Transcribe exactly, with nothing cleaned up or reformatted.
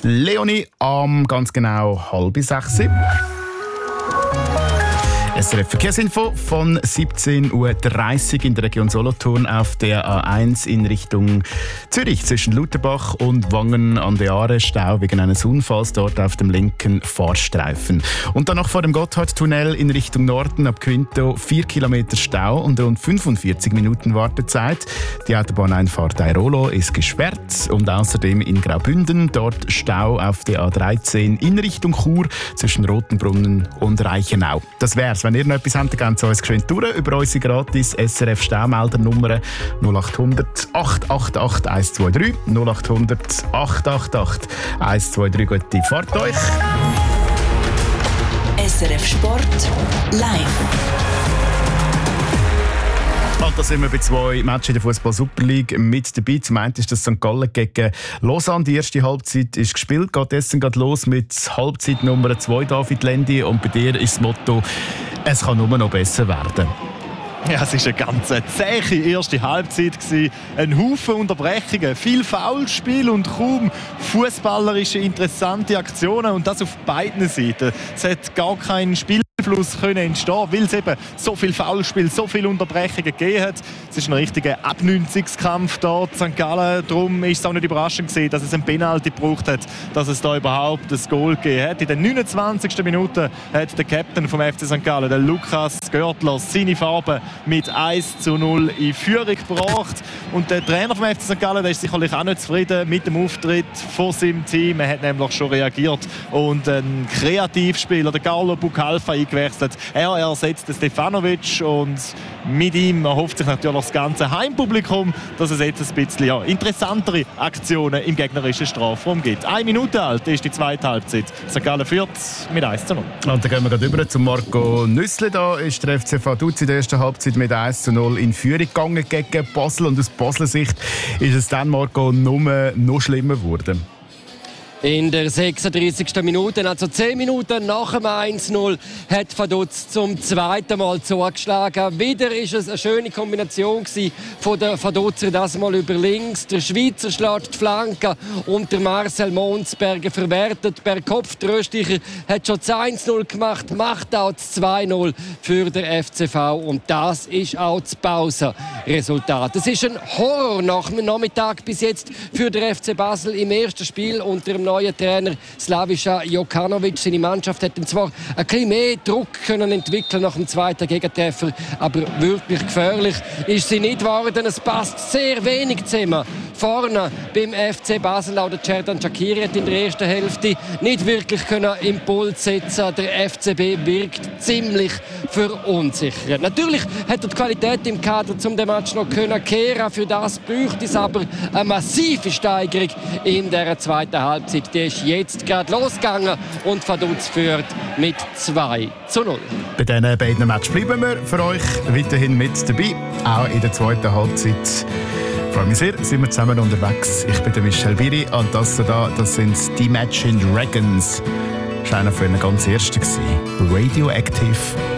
Leonie am ganz genau halb sechs. S R F Verkehrsinfo von siebzehn Uhr dreißig in der Region Solothurn auf der A eins in Richtung Zürich zwischen Lutherbach und Wangen an der Aare. Stau wegen eines Unfalls dort auf dem linken Fahrstreifen. Und dann noch vor dem Gotthardtunnel in Richtung Norden ab Quinto vier Kilometer Stau und rund fünfundvierzig Minuten Wartezeit. Die Autobahneinfahrt Airolo ist gesperrt und außerdem in Graubünden dort Stau auf der A dreizehn in Richtung Chur zwischen Rotenbrunnen und Reichenau. Das wär's. Wenn ihr noch etwas habt, dann zu uns geschwind durch über unsere gratis S R F-Staumelder-Nummer null acht hundert acht acht acht eins zwei drei null acht hundert acht acht acht eins zwei drei. Gute Fahrt euch! S R F Sport live. Und da sind wir bei zwei Matches in der Fußball Super League mit dabei. Zum einen ist das Sankt Gallen gegen Lausanne. Die erste Halbzeit ist gespielt. Geht Essen geht los mit Halbzeit Nummer zwei, David Lendi. Und bei dir ist das Motto, es kann nur noch besser werden. Ja, es war eine ganz zähe erste Halbzeit. Ein Haufen Unterbrechungen, viel Foulspiel und kaum fußballerische interessante Aktionen. Und das auf beiden Seiten. Es hat gar keinen Spielfluss können entstehen, weil es eben so viel Foulspiel, so viele Unterbrechungen gegeben hat. Es ist ein richtiger Abnünzungskampf dort, Sankt Gallen. Darum ist es auch nicht überraschend gewesen, dass es ein Penalty gebraucht hat, dass es da überhaupt das Goal gegeben hat. In der neunundzwanzigsten Minute hat der Captain vom F C Sankt Gallen, der Lukas Görtlos, seine Farbe mit eins zu null in Führung gebracht. Und der Trainer vom F C Sankt Gallen, der ist sicherlich auch nicht zufrieden mit dem Auftritt von seinem Team. Er hat nämlich schon reagiert und einen Kreativspieler, der Carlo Bucalfa, eingewechselt. Er ersetzt den Stefanovic und mit ihm erhofft sich natürlich das ganze Heimpublikum, dass es jetzt ein bisschen ja, interessantere Aktionen im gegnerischen Strafraum gibt. Eine Minute alt ist die zweite Halbzeit. Sankt Gallen führt mit eins zu null. Und dann gehen wir gerade über zu Marco Nüssli. Da ist der F C Vaduz in der ersten Halbzeit mit eins zu null in Führung gegangen gegen Basel. Und aus Basler Sicht ist es dann, Marco, nur noch schlimmer geworden. In der sechsunddreißigsten Minute, also zehn Minuten nach dem eins zu null, hat Vaduz zum zweiten Mal zugeschlagen. Wieder war es eine schöne Kombination von der Vaduzer, das mal über links. Der Schweizer schlägt die Flanke und der Marcel Monsberger verwertet per Kopf. Der Österreicher hat schon das eins zu null gemacht, macht auch das zwei zu null für den F C V. Und das ist auch das Pausenresultat. Es ist ein Horror nach dem Nachmittag bis jetzt für den F C Basel im ersten Spiel unter dem neuen Trainer Slaviša Jokanovic. Seine Mannschaft hätte zwar ein bisschen mehr Druck können entwickeln nach dem zweiten Gegentreffer, aber wirklich gefährlich ist sie nicht geworden. Es passt sehr wenig zusammen. Vorne beim F C Basel, auch der Cerdan Shaqiri hat in der ersten Hälfte nicht wirklich können Impuls setzen. Der F C B wirkt ziemlich verunsichert. Natürlich hat er die Qualität im Kader, um den Match noch können kehren. Für das bräuchte es aber eine massive Steigerung in der zweiten Halbzeit. Die ist jetzt gerade losgegangen und Vaduz führt mit zwei zu null. Bei diesen beiden Matches bleiben wir für euch weiterhin mit dabei, auch in der zweiten Halbzeit. Ich freue mich sehr, sind wir zusammen unterwegs. Ich bin der Michel Biri und das da, das sind die Imagine Dragons. Das war einer von den ganz ersten. Radioactive